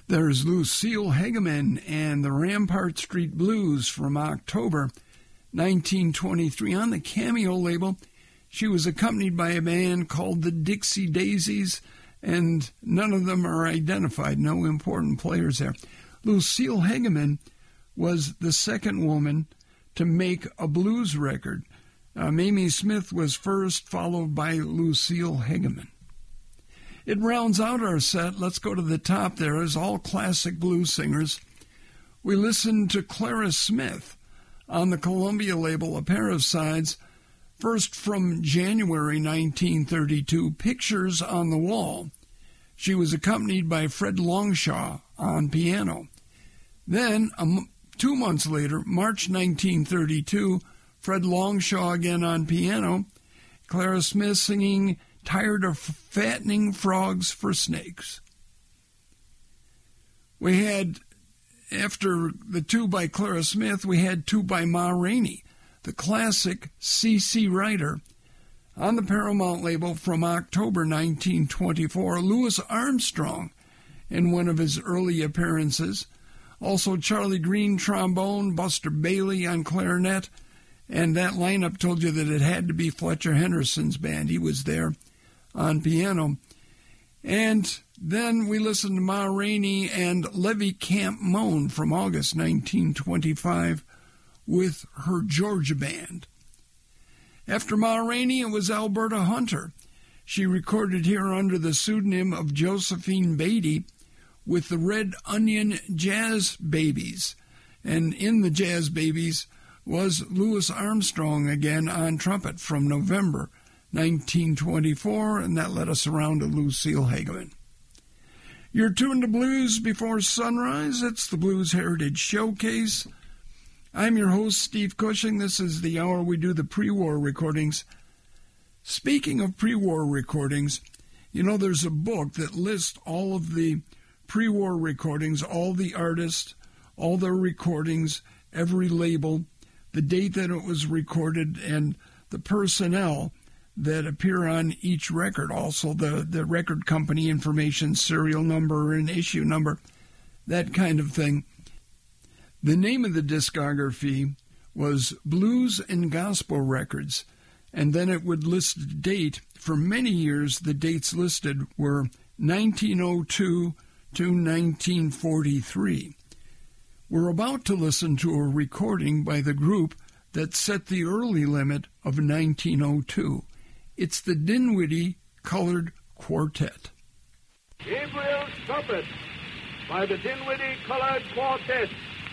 There's Lucille Hegeman and the Rampart Street Blues from October 1923 on the Cameo label. She was accompanied by a band called the Dixie Daisies, and none of them are identified, no important players there. Lucille Hegeman was the second woman to make a blues record. Mamie Smith was first, followed by Lucille Hegeman. It rounds out our set. Let's go to the top there as all classic blues singers. We listened to Clara Smith on the Columbia label, A Pair of Sides. First from January 1932, Pictures on the Wall. She was accompanied by Fred Longshaw on piano. Then, 2 months later, March 1932, Fred Longshaw again on piano, Clara Smith singing Tired of Fattening Frogs for Snakes. We had, after the two by Clara Smith, we had two by Ma Rainey, the classic C.C. Writer. On the Paramount label from October 1924, Louis Armstrong in one of his early appearances. Also Charlie Green trombone, Buster Bailey on clarinet, and that lineup told you that it had to be Fletcher Henderson's band. He was there on piano. And then we listened to Ma Rainey and Levy Camp Moan from August 1925 with her Georgia Band. After Ma Rainey, it was Alberta Hunter. She recorded here under the pseudonym of Josephine Beatty with the Red Onion Jazz Babies. And in the Jazz Babies was Louis Armstrong again on trumpet from November 1924, and that led us around to Lucille Hegeman. You're tuned to Blues Before Sunrise. It's the Blues Heritage Showcase. I'm your host, Steve Cushing. This is the hour we do the pre-war recordings. Speaking of pre-war recordings, you know, there's a book that lists all of the pre-war recordings, all the artists, all their recordings, every label, the date that it was recorded, and the personnel that appear on each record. Also the record company information, serial number and issue number, that kind of thing. The name of the discography was Blues and Gospel Records, and then it would list the date. For many years, the dates listed were 1902 to 1943. We're about to listen to a recording by the group that set the early limit of 1902. It's the Dinwiddie Colored Quartet. Gabriel's Trumpet by the Dinwiddie Colored Quartet.